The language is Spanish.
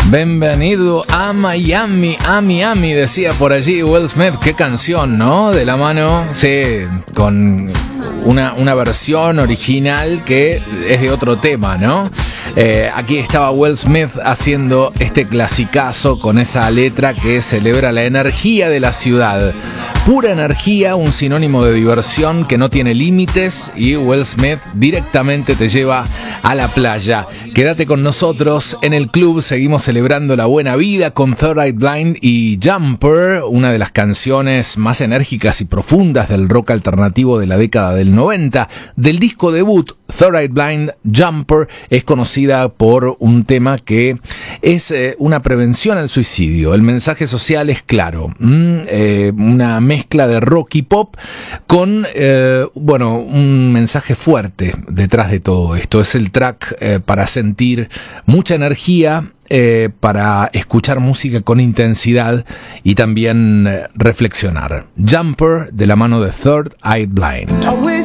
Bienvenido a Miami, a Miami, decía por allí Will Smith. Qué canción, ¿no? De la mano, sí, con una versión original que es de otro tema, ¿no? Aquí estaba Will Smith haciendo este clasicazo con esa letra que celebra la energía de la ciudad. Pura energía, un sinónimo de diversión que no tiene límites, y Will Smith directamente te lleva a la playa. Quédate con nosotros en el club, seguimos celebrando la buena vida con Third Eye Blind y Jumper, una de las canciones más enérgicas y profundas del rock alternativo de la década del 90. Del disco debut Third Eye Blind, Jumper es conocida por un tema que es una prevención al suicidio. El mensaje social es claro, una mezcla de rock y pop con un mensaje fuerte detrás de todo esto. Es el track para sentir mucha energía, para escuchar música con intensidad y también reflexionar. Jumper, de la mano de Third Eye Blind.